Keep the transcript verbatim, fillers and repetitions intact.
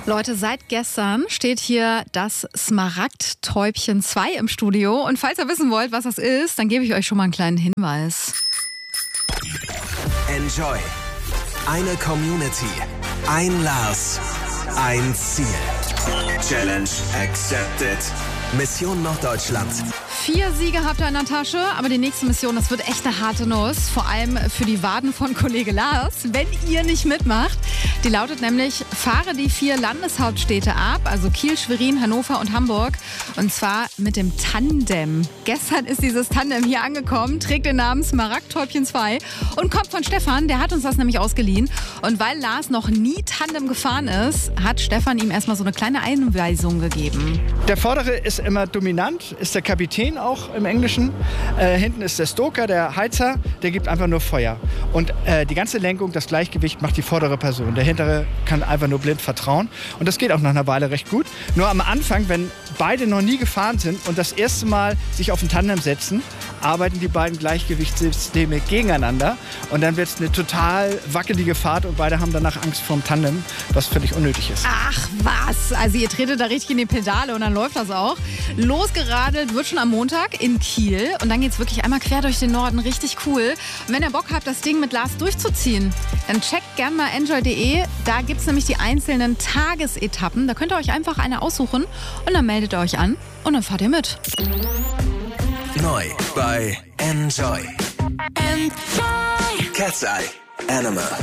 Leute, seit gestern steht hier das Smaragdtäubchen zwei im Studio. Und falls ihr wissen wollt, was das ist, dann gebe ich euch schon mal einen kleinen Hinweis. Enjoy. Eine Community. Ein Lars. Ein Ziel. Challenge accepted. Mission Norddeutschland. Vier Siege habt ihr in der Tasche, aber die nächste Mission, das wird echt eine harte Nuss. Vor allem für die Waden von Kollege Lars, wenn ihr nicht mitmacht. Die lautet nämlich, fahre die vier Landeshauptstädte ab, also Kiel, Schwerin, Hannover und Hamburg. Und zwar mit dem Tandem. Gestern ist dieses Tandem hier angekommen, trägt den Namen Smaragdtäubchen zwei und kommt von Stefan, der hat uns das nämlich ausgeliehen. Und weil Lars noch nie Tandem gefahren ist, hat Stefan ihm erstmal so eine kleine Einweisung gegeben. Der Vordere ist immer dominant, ist der Kapitän auch im Englischen. Äh, hinten ist der Stoker, der Heizer, der gibt einfach nur Feuer. Und äh, die ganze Lenkung, das Gleichgewicht macht die vordere Person. Der hintere kann einfach nur blind vertrauen. Und das geht auch nach einer Weile recht gut. Nur am Anfang, wenn beide noch nie gefahren sind und das erste Mal sich auf ein Tandem setzen, arbeiten die beiden Gleichgewichtssysteme gegeneinander. Und dann wird es eine total wackelige Fahrt und beide haben danach Angst vorm Tandem, was völlig unnötig ist. Ach was, also ihr tretet da richtig in die Pedale und dann läuft das auch. Losgeradelt wird schon am Montag in Kiel und dann geht's wirklich einmal quer durch den Norden, richtig cool. Und wenn ihr Bock habt, das Ding mit Lars durchzuziehen, dann checkt gerne mal enjoy punkt de. Da gibt's nämlich die einzelnen Tagesetappen. Da könnt ihr euch einfach eine aussuchen und dann meldet ihr euch an und dann fahrt ihr mit. Neu bei Enjoy. Enjoy. Cat's Eye Animal.